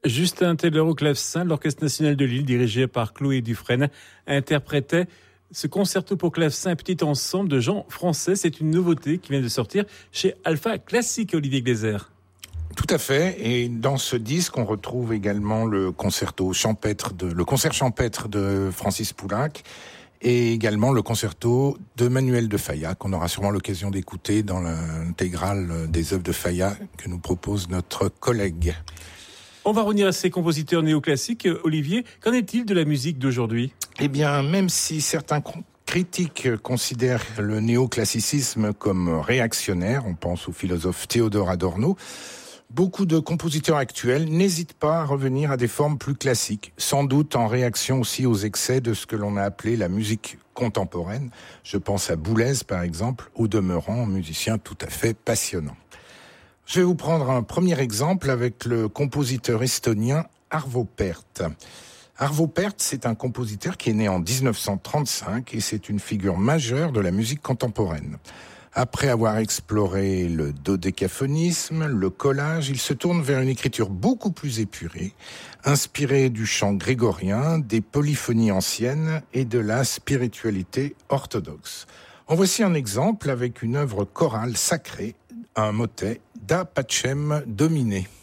Justin Taylor au clavecin, l'Orchestre national de Lille, dirigé par Chloé Dufresne, interprétait ce concerto pour clavecin, un petit ensemble de gens français. C'est une nouveauté qui vient de sortir chez Alpha Classique, Olivier Gleiser. Tout à fait. Et dans ce disque, on retrouve également le concert champêtre de Francis Poulenc et également le concerto de Manuel de Falla, qu'on aura sûrement l'occasion d'écouter dans l'intégrale des œuvres de Falla que nous propose notre collègue. On va revenir à ces compositeurs néoclassiques. Olivier, qu'en est-il de la musique d'aujourd'hui ? Eh bien, même si certains critiques considèrent le néoclassicisme comme réactionnaire, on pense au philosophe Théodore Adorno, beaucoup de compositeurs actuels n'hésitent pas à revenir à des formes plus classiques, sans doute en réaction aussi aux excès de ce que l'on a appelé la musique contemporaine. Je pense à Boulez, par exemple, au demeurant musicien tout à fait passionnant. Je vais vous prendre un premier exemple avec le compositeur estonien Arvo Pärt. Arvo Pärt, c'est un compositeur qui est né en 1935 et c'est une figure majeure de la musique contemporaine. Après avoir exploré le dodécaphonisme, le collage, il se tourne vers une écriture beaucoup plus épurée, inspirée du chant grégorien, des polyphonies anciennes et de la spiritualité orthodoxe. En voici un exemple avec une œuvre chorale sacrée, un motet Da Pacem Domine.